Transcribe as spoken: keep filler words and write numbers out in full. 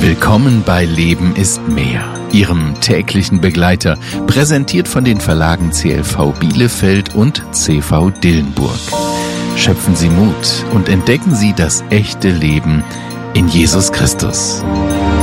Willkommen bei Leben ist mehr, Ihrem täglichen Begleiter, präsentiert von den Verlagen C L V Bielefeld und C V Dillenburg. Schöpfen Sie Mut und entdecken Sie das echte Leben in Jesus Christus.